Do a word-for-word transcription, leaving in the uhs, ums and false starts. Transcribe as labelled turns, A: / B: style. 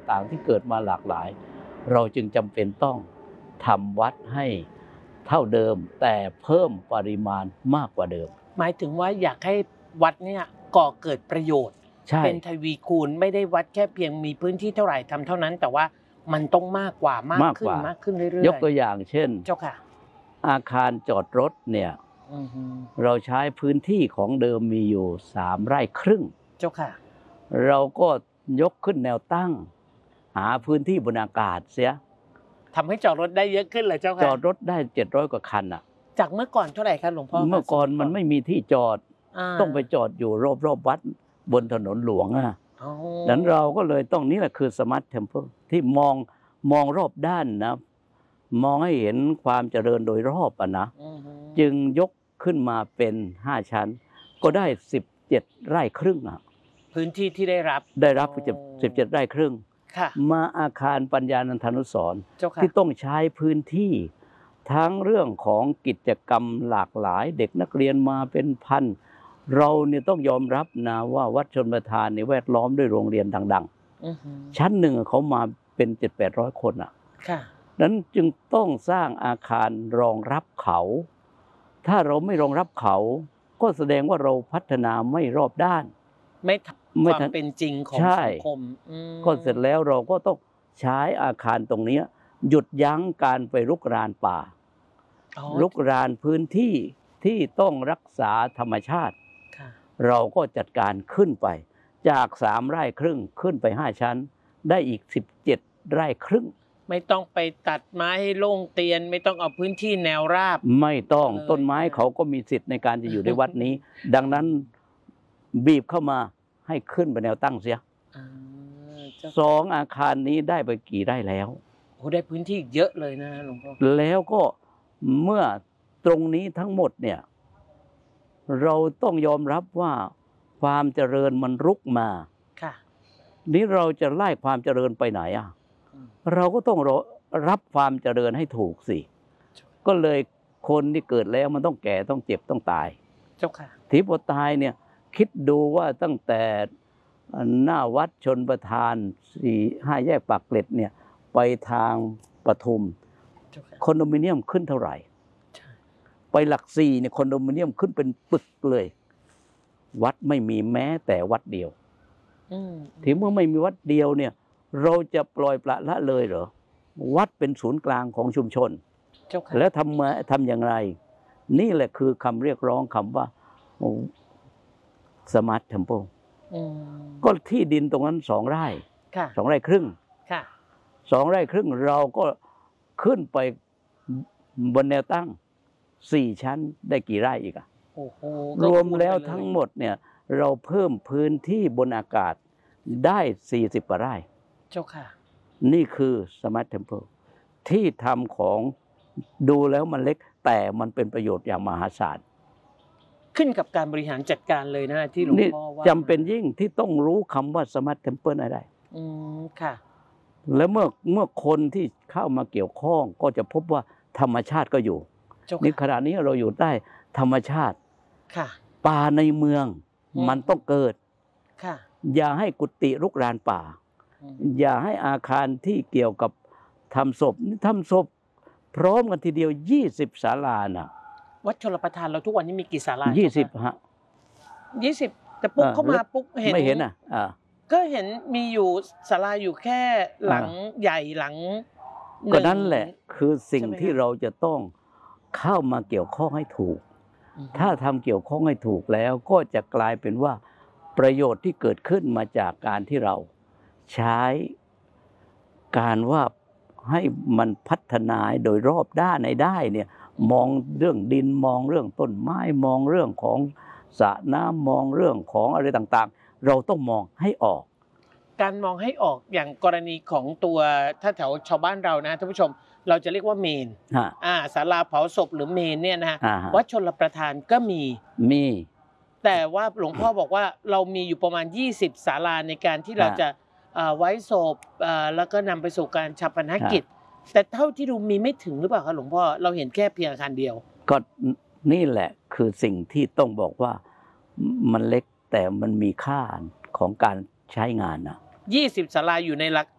A: ต่างๆที่เกิดมาหลากหลายเราจึงจำเป็นต้องทำวัดให้เท่าเดิมแต่เพิ่มปริมาณมากกว่าเดิม
B: หมายถึงว่าอยากให้วัดเนี่ยก่อเกิดประโยชน์เป็นทวีคูณไม่ได้วัดแค่เพียงมีพื้นที่เท่าไหร่ทำเท่านั้นแต่ว่ามันต้องมากกว่ามากขึ้นมากขึ้นเรื่อยๆ
A: ยกตัวอย่างเช่น
B: เจ้าค่ะ
A: อาคารจอดรถเนี่ยเราใช้พื้นที่ของเดิมมีอยู่สามไร่ครึ่ง
B: เจ้าค่ะ
A: เราก็ยกขึ้นแนวตั้งหาพื้นที่บนอากาศเสีย
B: ทำให้จอดรถได้เยอะขึ้นเลยเจ้าค่ะ
A: จอดรถได้เจ็ดร้อยกว่าคันอ่ะ
B: จากเมื่อก่อนเท่าไหร่ครับหลวงพ่อ
A: เมื่อก่อนมันไม่มีที่จอดต้องไปจอดอยู่รอบๆวัดบนถนนหลวงอ่ะดังนั้นเราก็เลยต้องนี่แหละคือสมาร์ทเทมเพิลที่มองมองรอบด้านนะมองให้เห็นความเจริญโดยรอบอ่ะนะจึงยกขึ้นมาเป็นห้าชั้นก็ได้สิบเจ็ดไร่ครึ่งอ่ะ
B: พื้นที่ที่ได้รับ
A: ได้รับสิบเจ็ดไร่ครึ่งมาอาคารปัญญานันทานุสรณ์ที่ต้องใช้พื้นที่ทั้งเรื่องของกิจกรรมหลากหลายเด็กนักเรียนมาเป็นพันเราเนี่ยต้องยอมรับนะว่าวัดชลประทานในแวดล้อมด้วยโรงเรียนดังๆชั้นหนึ่งเขามาเป็นเจ็ดแปดร้อยคนอ่ะนั้นจึงต้องสร้างอาคารรองรับเขาถ้าเราไม่รองรับเขาก็แสดงว่าเราพัฒนาไม่รอบด้าน
B: ไม่ความเป็นจริงของสังคม
A: ก็เสร็จแล้วเราก็ต้องใช้อาคารตรงนี้หยุดยั้งการไปรุกรานป่ารุกรานพื้นที่ที่ต้องรักษาธรรมชาติเราก็จัดการขึ้นไปจากสามไร่ครึ่งขึ้นไปห้าชั้นได้อีกสิบเจ็ดไร่ครึ่ง
B: ไม่ต้องไปตัดไม้ให้โล่งเตียนไม่ต้องเอาพื้นที่แนวราบ
A: ไม่ต้องต้นไม้เขาก็มีสิทธิ์ในการจะอยู่ในวัดนี้ ดังนั้นบีบเข้ามาให้ขึ้นไปแนวตั้งเสียสองอาคารนี้ได้ไปกี่ไร่แล้ว
B: โอ้ได้พื้นที่เยอะเลยนะหลวงพ่อ
A: แล้วก็เมื่อตรงนี้ทั้งหมดเนี่ยเราต้องยอมรับว่าความเจริญมันรุกมา
B: ค่ะ
A: นี้เราจะไล่ความเจริญไปไหนอ่ะเราก็ต้องรับความเจริญให้ถูกสิก็เลยคนที่เกิดแล้วมันต้องแก่ต้องเจ็บต้องตาย
B: เจ้าค่ะ
A: ทีพอตายเนี่ยคิดดูว่าตั้งแต่หน้าวัดชลประทานสี่ห้าแยกปากเกร็ดเนี่ยไปทางปทุมคอนโดมิเนียมขึ้นเท่าไหร่ไปหลักสี่เนี่ยคอนโดมิเนียมขึ้นเป็นปึกเลยวัดไม่มีแม้แต่วัดเดียวทีเมื่อไม่มีวัดเดียวเนี่ยเราจะปล่อยปละละเลยเหรอวัดเป็นศูนย์กลางของชุมชนแล้วทำมาทำอย่างไรนี่แหละคือคำเรียกร้องคำว่าสมาร์ทเทมเพิลก็ที่ดินตรงนั้นสองไร่สองไร่ครึ่งสองไร่ครึ่งเราก็ขึ้นไปบนแนวตั้งสี่ชั้นได้กี่ไร่อีกอะรวมแล้วทั้งหมดเนี่ยเราเพิ่มพื้นที่บนอากาศได้สี่สิบกว่าไร่
B: เจ้าค่ะ
A: นี่คือสมาร์ทเทมเพิลที่ทำของดูแล้วมันเล็กแต่มันเป็นประโยชน์อย่างมหาศาล
B: ขึ้นกับการบริหารจัดการเลยนะที่หลวงพ่อว่า
A: จำเป็นยิ่งที่ต้องรู้คำว่าสมาร์ทเทมเพิลอะไร
B: อืมค่ะ
A: แล้วเมื่อเมื่อคนที่เข้ามาเกี่ยวข้องก็จะพบว่าธรรมชาติก็อยู่นี่ขณะนี้เราอยู่ใต้ธรรมชาติ
B: ค่ะ
A: ป่าในเมืองมันต้องเกิด
B: ค่ะ
A: อย่าให้กุฏิรุกรานป่าอย่าให้อาคารที่เกี่ยวกับทำศพทำศพพร้อมกันทีเดียวยี่สิบศาลาน่ะ
B: วัดชลประทานเราทุกวันนี้มีกี่ศาลา
A: ยี่สิบฮะ
B: ยี่สิบแต่ปุ๊บเข้ามาปุ๊บ
A: เห็นไม่เห็นอ่ะอ่า
B: ก็เห็นมีอยู่ศาลาอยู่แค่หลังใหญ่หลัง
A: ก็นั่นแหละคือสิ่งที่เราจะต้องเข้ามาเกี่ยวข้องให้ถูกถ้าทำเกี่ยวข้องให้ถูกแล้วก็จะกลายเป็นว่าประโยชน์ที่เกิดขึ้นมาจากการที่เราใช้การว่าให้มันพัฒนาโดยรอบด้านในได้เนี่ยมองเรื่องดินมองเรื่องต้นไม้มองเรื่องของสระน้ำมองเรื่องของอะไรต่างๆเราต้องมองให้ออก
B: การมองให้ออกอย่างกรณีของตัวถ้าแถวชาวบ้านเรานะท่านผู้ชมเราจะเรียกว่าเมนอ่าศาลาเผาศพหรือเมนเนี่ยนะฮะวัดชลประทานก็มี
A: มี
B: แต่ว่าหลวงพ่อบอกว่าเรามีอยู่ประมาณยี่สิบศาลาในการที่เราจะไว้ศพแล้วก็นำไปสู่การฌาปนกิจแต่เท่าที่ดูมีไม่ถึงหรือเปล่าคะหลวงพ่อเราเห็นแค่เพียงอาคารเดียว
A: ก็นี่แหละคือสิ่งที่ต้องบอกว่ามันเล็กแต่มันมีค่าของการใช้งานนะ
B: ยี่สิบศาลาอยู่ใน